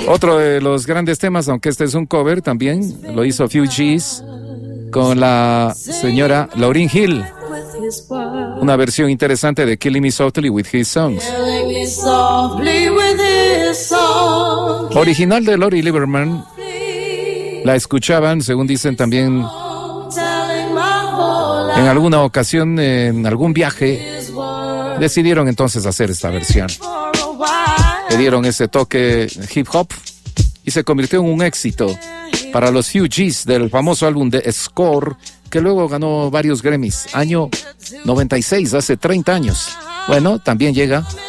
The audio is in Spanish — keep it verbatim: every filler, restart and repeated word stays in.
Otro de los grandes temas, aunque este es un cover también, lo hizo Fugees con la señora Lauryn Hill. Una versión interesante de Killing Me Softly with His Songs. Original de Lori Lieberman. La escuchaban, según dicen también, en alguna ocasión, en algún viaje. Decidieron entonces hacer esta versión. Le dieron ese toque hip hop y se convirtió en un éxito para los Fugees del famoso álbum de Score, que luego ganó varios Grammys. Año noventa y seis, hace treinta años. Bueno, también llega